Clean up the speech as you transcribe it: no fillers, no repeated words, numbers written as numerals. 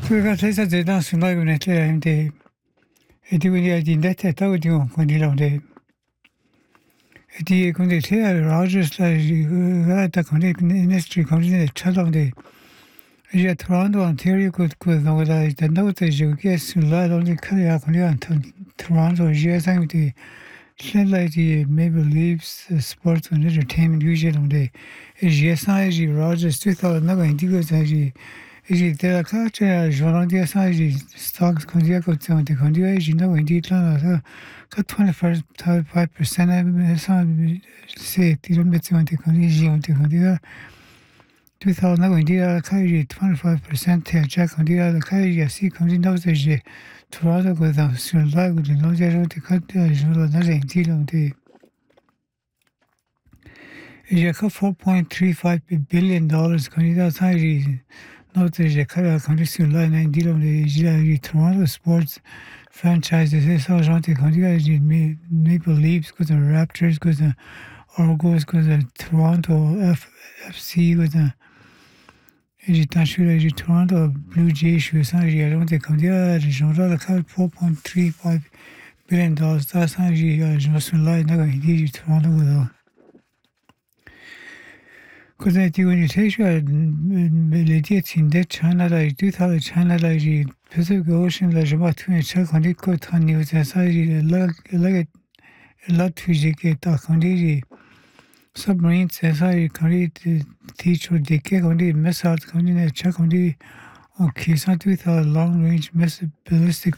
그가 퇴사 대단 순간에 때인데 에디고니아 딘데테 타고디고 건디라운데 에디 근데 태아 로저스라 가다 건데 인더스트리 건데 차다운데 이제 토론토 온타리오 그 나오다 된다고도 저기 술라론데 카리아 건이한 토론토 예상이 실라이디 메이블 리브스 스포츠 앤 엔터테인먼트 유저인데 예상이 로저스 2000 나가 인디고자지 이제 내가 카페 조랑디아 사이즈 스톡 컨디아고 때문에 컨디아에 진다고 인디ట్లా나서 그 25% 해서 세 디로메트한테 컨디지한테 컨디아 2000 나고 인디아 카이지 25% 해자 컨디아 카이지 시 컨디나서 이제 토론토 거다 술라고 노제로데 카트 조로 나제 인디론데 이제 그 4.35 billion dollars 컨디아 사이즈 Notre Carrière condition là in deal de Toronto sports franchises is so gente condiga de Maple Leafs with the Raptors with the Argos with the Toronto FC with the de Toronto Blue Jays ça j'ai gente condiga de genre de 4.35 billion dollars ça j'ai je me suis là de Toronto with 그래서 지금 세시가 레디에 친데 차나라 2000 차나라 지 패시픽 오션라 좀 같은 차 컨디코 타니우자 사이지 라트위지게 다 컨디지 submarine 사이지 컨디 티초 데케 컨디 메사트 컨디네 차 컨디 오케이 사 2000 long range missile ballistic